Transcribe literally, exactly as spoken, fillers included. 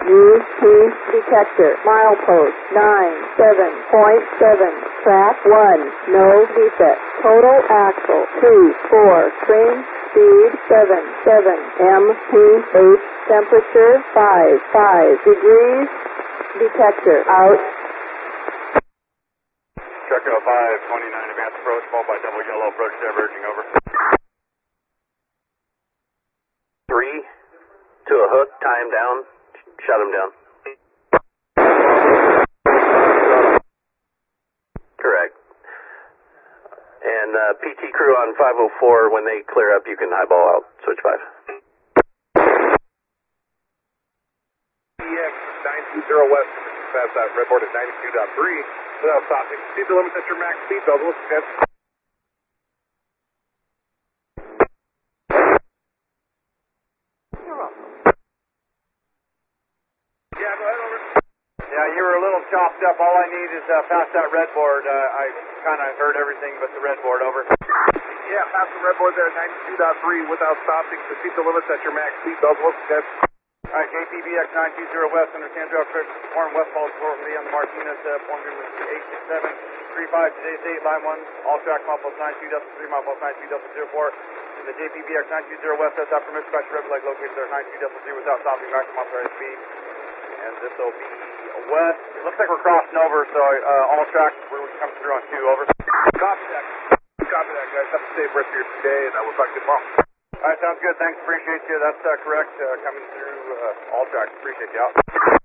U P detector, milepost nine seven point seven, track one, no defect, total axle two four, train speed seven seven, M P H, temperature five five degrees, detector out. Truck oh five, twenty-nine, advance approach, followed by double yellow, approach diverging, over. Three to a hook, tie him down, shut him down. Correct. And uh, P T crew on five oh four, when they clear up, you can highball out, switch five. E X nine two zero west, pass that redboard at ninety-two point three, without stopping. Speed the limit at your max speed, Douglas. Yes. Yeah, go ahead, over. Yeah, you were a little chopped up. All I need is uh, past that redboard. Uh, I kind of heard everything but the redboard, over. Yeah, past the redboard there at ninety-two point three without stopping. Proceed the limits at your max speed, Douglas. Yes. All right, J P B X nine two zero west, understand drive correct, form westfall four from the on the Martinez, uh, form with eight six seven three five, today's date, line one, all track milepost nine two point three, milepost nine two point zero four. In the J P B X nine two zero west, that's out permission by red flag located there, nine two point zero without stopping, maximum authorized speed. And this will be west. It looks like we're crossing over, so uh, all tracks, we're coming through on two, over. Copy that. Copy that, guys. Have a safe rest of your day, and I will talk to you tomorrow. All right, sounds good. Thanks. Appreciate you. That's uh, correct. Uh, coming through uh, all tracks. Appreciate you. Out.